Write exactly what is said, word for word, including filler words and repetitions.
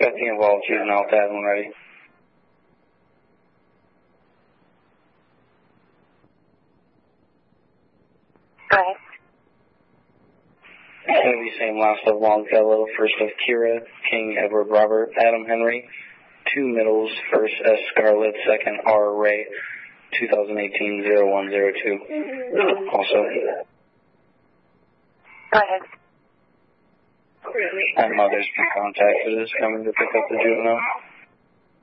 Got the involved juvenile with that one ready. Go ahead. It's going to be same last of Longfellow, first of Kira, King, Edward, Robert, Adam, Henry. Two middles, first S. Scarlett, second R. Ray, twenty eighteen oh one oh two. Also. Go ahead. And mother's been contacted is coming to pick up the juvenile.